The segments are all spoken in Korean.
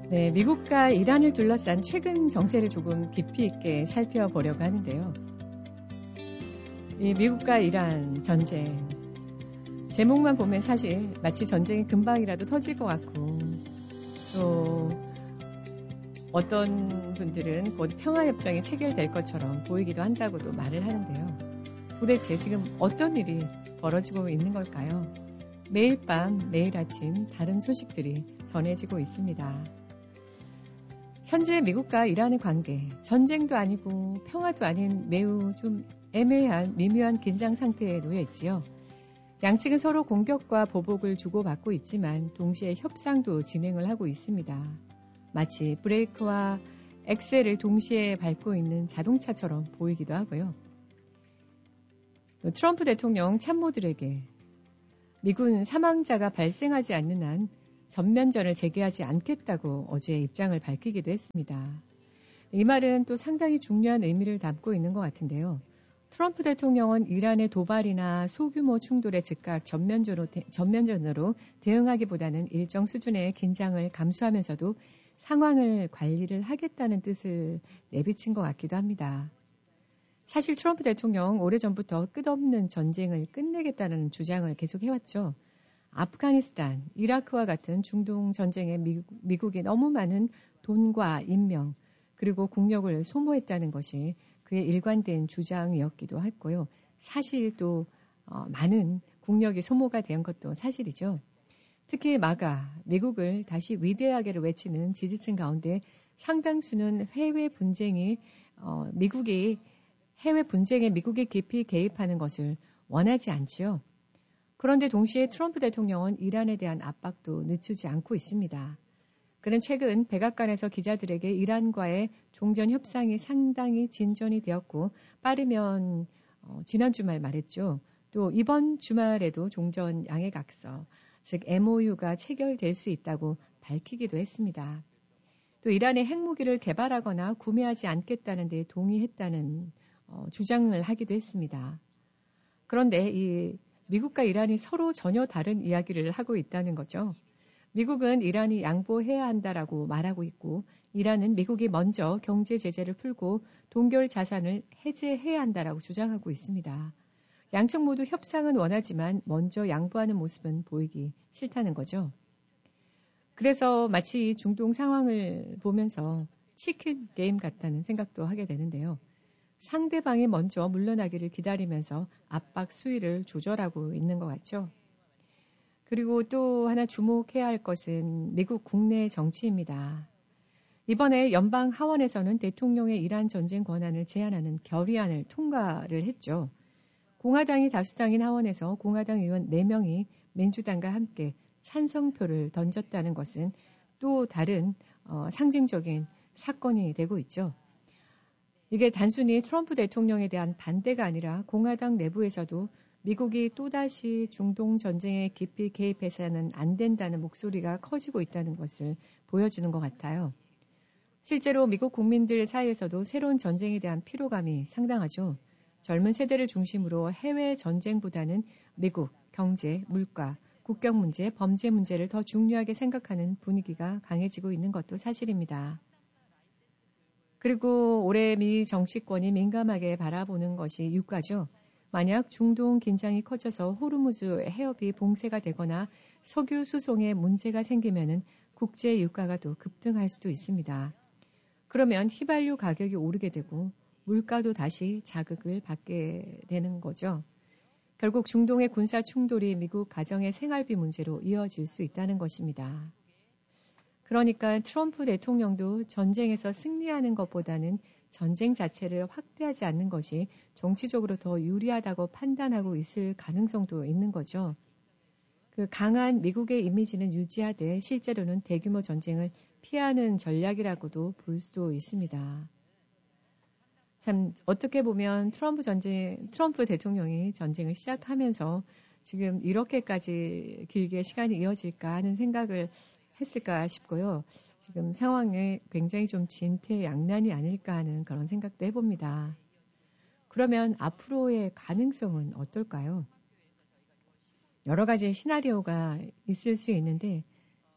네, 미국과 이란을 둘러싼 최근 정세를 조금 깊이 있게 살펴보려고 하는데요. 이 미국과 이란 전쟁, 제목만 보면 사실 마치 전쟁이 금방이라도 터질 것 같고, 또 어떤 분들은 곧 평화협정이 체결될 것처럼 보이기도 한다고도 말을 하는데요. 도대체 지금 어떤 일이 벌어지고 있는 걸까요? 매일 밤, 매일 아침 다른 소식들이 전해지고 있습니다. 현재 미국과 이란의 관계, 전쟁도 아니고 평화도 아닌 매우 좀 애매한 미묘한 긴장 상태에 놓여 있지요. 양측은 서로 공격과 보복을 주고받고 있지만 동시에 협상도 진행을 하고 있습니다. 마치 브레이크와 엑셀을 동시에 밟고 있는 자동차처럼 보이기도 하고요. 또 트럼프 대통령 참모들에게 미군 사망자가 발생하지 않는 한 전면전을 재개하지 않겠다고 어제 입장을 밝히기도 했습니다. 이 말은 또 상당히 중요한 의미를 담고 있는 것 같은데요. 트럼프 대통령은 이란의 도발이나 소규모 충돌에 즉각 전면전으로 대응하기보다는 일정 수준의 긴장을 감수하면서도 상황을 관리를 하겠다는 뜻을 내비친 것 같기도 합니다. 사실 트럼프 대통령 오래전부터 끝없는 전쟁을 끝내겠다는 주장을 계속 해왔죠. 아프가니스탄, 이라크와 같은 중동 전쟁에 미국이 너무 많은 돈과 인명, 그리고 국력을 소모했다는 것이 그의 일관된 주장이었기도 했고요. 사실 또 많은 국력이 소모가 된 것도 사실이죠. 특히 마가, 미국을 다시 위대하게를 외치는 지지층 가운데 상당수는 해외 분쟁에 미국이 깊이 개입하는 것을 원하지 않지요. 그런데 동시에 트럼프 대통령은 이란에 대한 압박도 늦추지 않고 있습니다. 그는 최근 백악관에서 기자들에게 이란과의 종전 협상이 상당히 진전이 되었고 빠르면 지난 주말 말했죠. 또 이번 주말에도 종전 양해각서, 즉 MOU가 체결될 수 있다고 밝히기도 했습니다. 또 이란의 핵무기를 개발하거나 구매하지 않겠다는 데 동의했다는 주장을 하기도 했습니다. 그런데 이 미국과 이란이 서로 전혀 다른 이야기를 하고 있다는 거죠. 미국은 이란이 양보해야 한다라고 말하고 있고 이란은 미국이 먼저 경제 제재를 풀고 동결 자산을 해제해야 한다라고 주장하고 있습니다. 양측 모두 협상은 원하지만 먼저 양보하는 모습은 보이기 싫다는 거죠. 그래서 마치 중동 상황을 보면서 치킨 게임 같다는 생각도 하게 되는데요. 상대방이 먼저 물러나기를 기다리면서 압박 수위를 조절하고 있는 것 같죠. 그리고 또 하나 주목해야 할 것은 미국 국내 정치입니다. 이번에 연방 하원에서는 대통령의 이란 전쟁 권한을 제한하는 결의안을 통과를 했죠. 공화당이 다수당인 하원에서 공화당 의원 4명이 민주당과 함께 찬성표를 던졌다는 것은 또 다른 상징적인 사건이 되고 있죠. 이게 단순히 트럼프 대통령에 대한 반대가 아니라 공화당 내부에서도 미국이 또다시 중동 전쟁에 깊이 개입해서는 안 된다는 목소리가 커지고 있다는 것을 보여주는 것 같아요. 실제로 미국 국민들 사이에서도 새로운 전쟁에 대한 피로감이 상당하죠. 젊은 세대를 중심으로 해외 전쟁보다는 미국, 경제, 물가, 국경 문제, 범죄 문제를 더 중요하게 생각하는 분위기가 강해지고 있는 것도 사실입니다. 그리고 올해 미 정치권이 민감하게 바라보는 것이 유가죠. 만약 중동 긴장이 커져서 호르무즈 해협이 봉쇄가 되거나 석유 수송에 문제가 생기면 국제 유가가 또 급등할 수도 있습니다. 그러면 휘발유 가격이 오르게 되고 물가도 다시 자극을 받게 되는 거죠. 결국 중동의 군사 충돌이 미국 가정의 생활비 문제로 이어질 수 있다는 것입니다. 그러니까 트럼프 대통령도 전쟁에서 승리하는 것보다는 전쟁 자체를 확대하지 않는 것이 정치적으로 더 유리하다고 판단하고 있을 가능성도 있는 거죠. 그 강한 미국의 이미지는 유지하되 실제로는 대규모 전쟁을 피하는 전략이라고도 볼 수 있습니다. 참 어떻게 보면 트럼프 대통령이 전쟁을 시작하면서 지금 이렇게까지 길게 시간이 이어질까 하는 생각을 했을까 싶고요. 지금 상황에 굉장히 좀 진퇴양난이 아닐까 하는 그런 생각도 해봅니다. 그러면 앞으로의 가능성은 어떨까요? 여러 가지 시나리오가 있을 수 있는데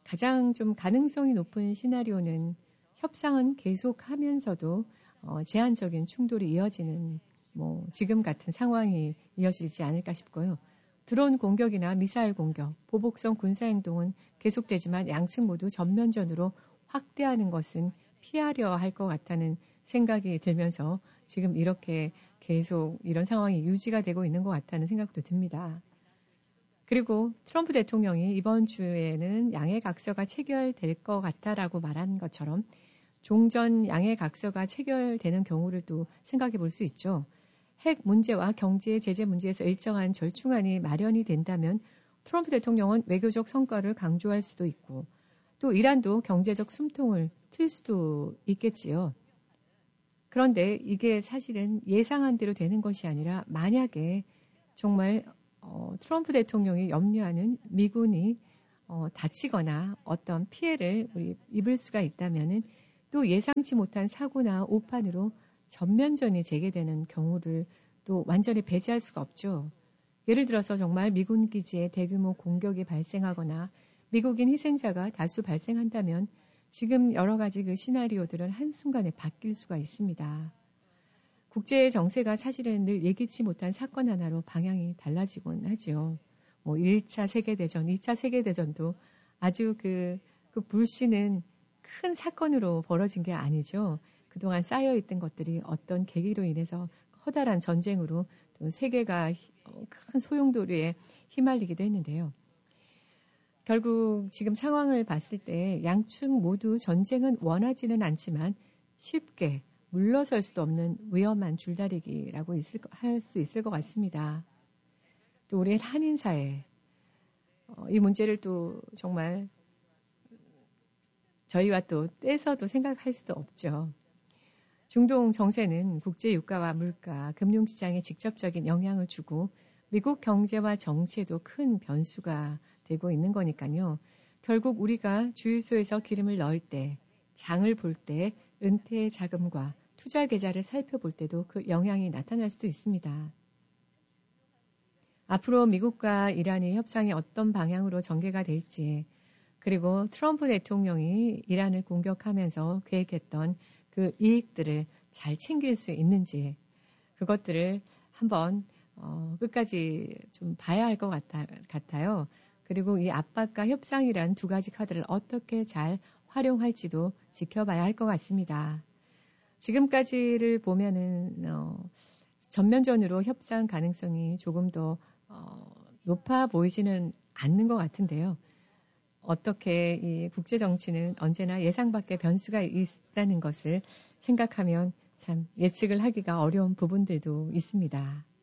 가장 좀 가능성이 높은 시나리오는 협상은 계속하면서도 제한적인 충돌이 이어지는 지금 같은 상황이 이어지지 않을까 싶고요. 드론 공격이나 미사일 공격, 보복성 군사행동은 계속되지만 양측 모두 전면전으로 확대하는 것은 피하려 할 것 같다는 생각이 들면서 지금 이렇게 계속 이런 상황이 유지가 되고 있는 것 같다는 생각도 듭니다. 그리고 트럼프 대통령이 이번 주에는 양해각서가 체결될 것 같다라고 말한 것처럼 종전 양해각서가 체결되는 경우를 또 생각해 볼 수 있죠. 핵 문제와 경제 제재 문제에서 일정한 절충안이 마련이 된다면 트럼프 대통령은 외교적 성과를 강조할 수도 있고 또 이란도 경제적 숨통을 틀 수도 있겠지요. 그런데 이게 사실은 예상한 대로 되는 것이 아니라 만약에 정말 트럼프 대통령이 염려하는 미군이 다치거나 어떤 피해를 입을 수가 있다면은 또 예상치 못한 사고나 오판으로 전면전이 재개되는 경우를 또 완전히 배제할 수가 없죠. 예를 들어서 정말 미군 기지에 대규모 공격이 발생하거나 미국인 희생자가 다수 발생한다면 지금 여러 가지 그 시나리오들은 한순간에 바뀔 수가 있습니다. 국제 정세가 사실은 늘 예기치 못한 사건 하나로 방향이 달라지곤 하죠. 1차 세계대전, 2차 세계대전도 아주 그 불씨는 큰 사건으로 벌어진 게 아니죠. 그동안 쌓여있던 것들이 어떤 계기로 인해서 커다란 전쟁으로 또 세계가 큰 소용돌이에 휘말리기도 했는데요. 결국 지금 상황을 봤을 때 양측 모두 전쟁은 원하지는 않지만 쉽게 물러설 수도 없는 위험한 줄다리기라고 할 수 있을 것 같습니다. 또 우리 한인사회 이 문제를 또 정말 저희와 또 떼서도 생각할 수도 없죠. 중동 정세는 국제 유가와 물가, 금융시장에 직접적인 영향을 주고 미국 경제와 정치에도 큰 변수가 되고 있는 거니까요. 결국 우리가 주유소에서 기름을 넣을 때, 장을 볼 때, 은퇴 자금과 투자 계좌를 살펴볼 때도 그 영향이 나타날 수도 있습니다. 앞으로 미국과 이란의 협상이 어떤 방향으로 전개가 될지, 그리고 트럼프 대통령이 이란을 공격하면서 계획했던 그 이익들을 잘 챙길 수 있는지, 그것들을 한번 끝까지 좀 봐야 할 것 같아요. 그리고 이 압박과 협상이란 두 가지 카드를 어떻게 잘 활용할지도 지켜봐야 할 것 같습니다. 지금까지를 보면은 전면전으로 협상 가능성이 조금 더 높아 보이지는 않는 것 같은데요. 어떻게 이 국제 정치는 언제나 예상 밖의 변수가 있다는 것을 생각하면 참 예측을 하기가 어려운 부분들도 있습니다.